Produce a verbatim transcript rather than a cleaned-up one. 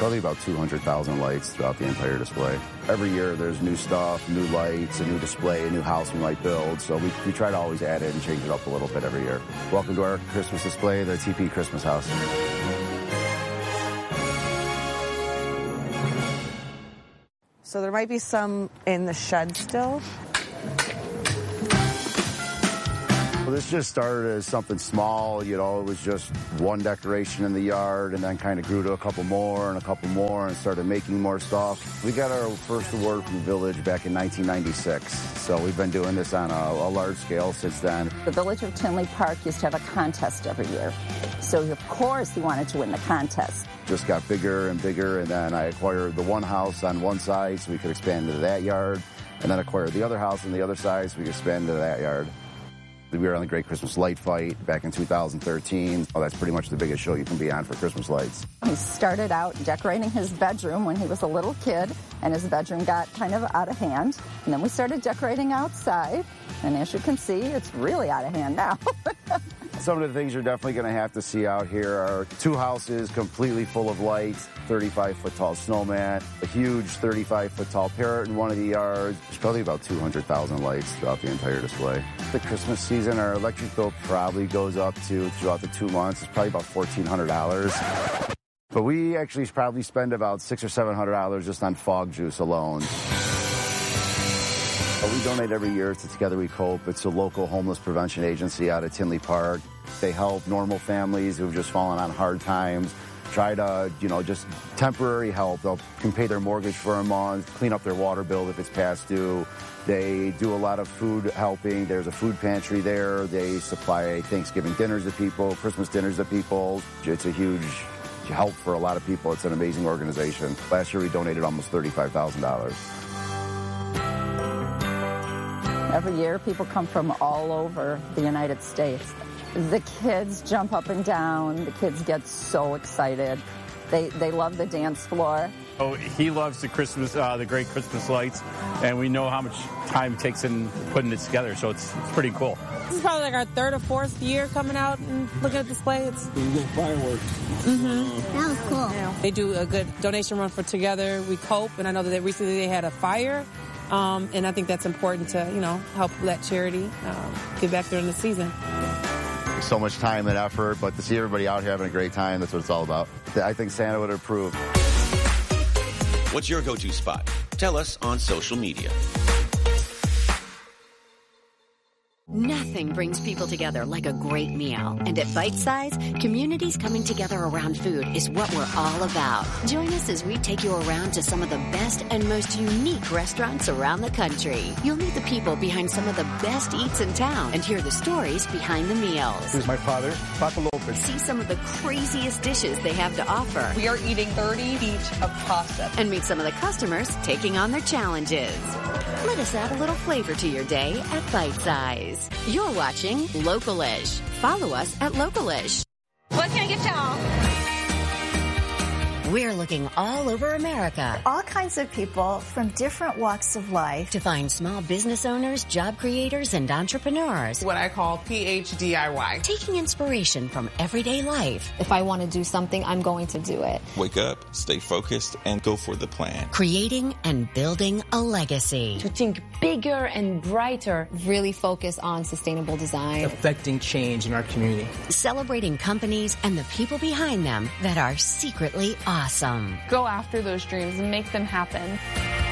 probably about two hundred thousand lights throughout the entire display. Every year there's new stuff, new lights, a new display, a new house we might build. So we, we try to always add it and change it up a little bit every year. Welcome to our Christmas display, the T P Christmas House. So there might be some in the shed still. Well, this just started as something small, you know, it was just one decoration in the yard and then kind of grew to a couple more and a couple more and started making more stuff. We got our first award from the village back in nineteen ninety-six, so we've been doing this on a, a large scale since then. The village of Tinley Park used to have a contest every year, so of course he wanted to win the contest. Just got bigger and bigger, and then I acquired the one house on one side so we could expand into that yard, and then acquired the other house on the other side so we could expand into that yard. We were on the Great Christmas Light Fight back in two thousand thirteen. Oh, that's pretty much the biggest show you can be on for Christmas lights. He started out decorating his bedroom when he was a little kid, and his bedroom got kind of out of hand. And then we started decorating outside, and as you can see, it's really out of hand now. Some of the things you're definitely going to have to see out here are two houses completely full of lights, thirty-five foot tall snowman, a huge thirty-five foot tall parrot in one of the yards. There's probably about two hundred thousand lights throughout the entire display. The Christmas season, our electric bill probably goes up to, throughout the two months, it's probably about fourteen hundred dollars. But we actually probably spend about six hundred or seven hundred dollars just on fog juice alone. We donate every year to Together We Cope. It's a local homeless prevention agency out of Tinley Park. They help normal families who've just fallen on hard times, try to, you know, just temporary help. They'll can pay their mortgage for a month, clean up their water bill if it's past due. They do a lot of food helping. There's a food pantry there. They supply Thanksgiving dinners to people, Christmas dinners to people. It's a huge help for a lot of people. It's an amazing organization. Last year we donated almost thirty-five thousand dollars. Every year, people come from all over the United States. The kids jump up and down. The kids get so excited. They they love the dance floor. Oh, he loves the Christmas, uh, the Great Christmas Lights, and we know how much time it takes in putting it together, so it's, it's pretty cool. This is probably like our third or fourth year coming out and looking at display. It's fireworks. Mm-hmm. That was cool. Yeah. They do a good donation run for Together We Cope, and I know that they recently they had a fire. Um, and I think that's important to, you know, help that charity um, get back during the season. So much time and effort, but to see everybody out here having a great time, that's what it's all about. I think Santa would approve. What's your go-to spot? Tell us on social media. Nothing brings people together like a great meal. And at Bite Size, communities coming together around food is what we're all about. Join us as we take you around to some of the best and most unique restaurants around the country. You'll meet the people behind some of the best eats in town and hear the stories behind the meals. Here's my father, Papa Lopez. See some of the craziest dishes they have to offer. We are eating thirty each of pasta. And meet some of the customers taking on their challenges. Let us add a little flavor to your day at Bite Size. You're watching Localish. Follow us at Localish. What can I get y'all? We're looking all over America. All kinds of people from different walks of life. To find small business owners, job creators, and entrepreneurs. What I call P H D I Y. Taking inspiration from everyday life. If I want to do something, I'm going to do it. Wake up, stay focused, and go for the plan. Creating and building a legacy. To think bigger and brighter. Really focus on sustainable design. Affecting change in our community. Celebrating companies and the people behind them that are secretly awesome. Go after those dreams and make them happen.